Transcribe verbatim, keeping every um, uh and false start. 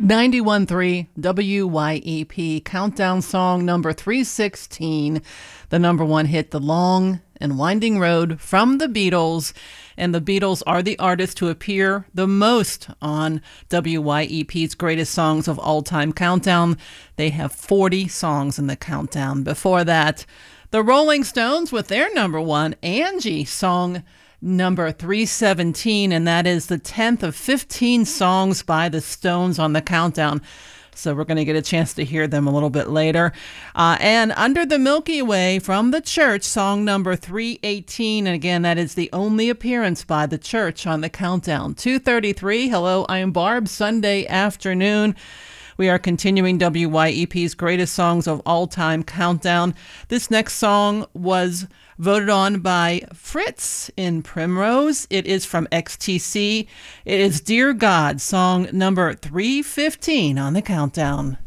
ninety-one point three W Y E P, countdown song number three sixteen, the number one hit, The Long and Winding Road from the Beatles. And the Beatles are the artists to appear the most on W Y E P's Greatest Songs of All Time Countdown. They have forty songs in the countdown. Before that, the Rolling Stones with their number one, Angie, song number three seventeen, and that is the tenth of fifteen songs by the Stones on the countdown. So we're going to get a chance to hear them a little bit later. Uh, and Under the Milky Way from the Church, song number three eighteen. And again, that is the only appearance by the Church on the countdown. two thirty-three, hello, I'm Barb, Sunday afternoon. We are continuing W Y E P's Greatest Songs of All Time Countdown. This next song was voted on by Fritz in Primrose. It is from X T C. It is Dear God, song number three fifteen on the countdown.